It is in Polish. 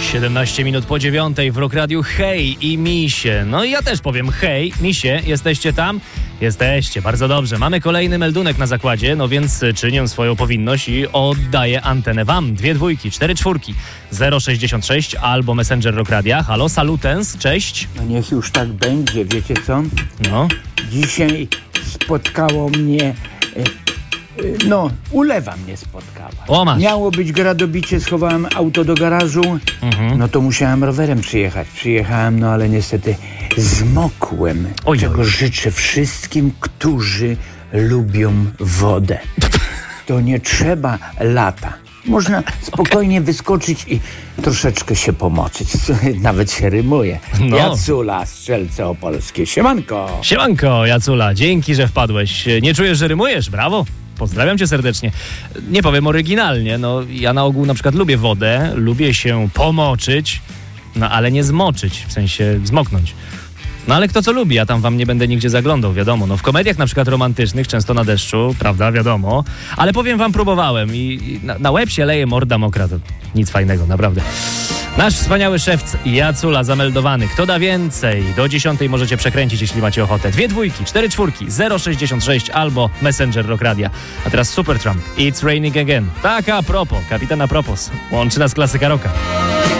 17 minut po 9 w Rock Radiu. Hej i misie. No i ja też powiem hej, misie, jesteście tam? Jesteście, bardzo dobrze. Mamy kolejny meldunek na zakładzie, no więc czynię swoją powinność i oddaję antenę wam. 2 dwójki, 4 czwórki, 066 albo Messenger Rock Radia. Halo, salutens, cześć. No niech już tak będzie, wiecie co? No. Dzisiaj spotkało mnie... ulewa mnie spotkała. O, masz. Miało być gradobicie, schowałem auto do garażu, no to musiałem rowerem przyjechać. Przyjechałem, no ale niestety zmokłem. Oj. Czego życzę wszystkim, którzy lubią wodę. To nie trzeba lata. Można spokojnie wyskoczyć i troszeczkę się pomoczyć. Nawet się rymuje. No. Jacula, Strzelce Opolskie. Siemanko! Siemanko, Jacula, dzięki, że wpadłeś. Nie czujesz, że rymujesz? Brawo. Pozdrawiam cię serdecznie. Nie powiem oryginalnie, no ja na ogół na przykład lubię wodę, lubię się pomoczyć, no ale nie zmoczyć, w sensie zmoknąć. No ale kto co lubi, ja tam wam nie będę nigdzie zaglądał, wiadomo. No w komediach na przykład romantycznych, często na deszczu, prawda, wiadomo. Ale powiem wam, próbowałem i na łeb się leje morda mokra, to nic fajnego, naprawdę. Nasz wspaniały szewc Jacula zameldowany. Kto da więcej? Do 10 możecie przekręcić, jeśli macie ochotę. 2 dwójki, 4 czwórki, 066 albo Messenger Rock Radia. A teraz Supertramp, It's Raining Again. Tak, a propos, kapitan a propos. Łączy nas klasyka rocka.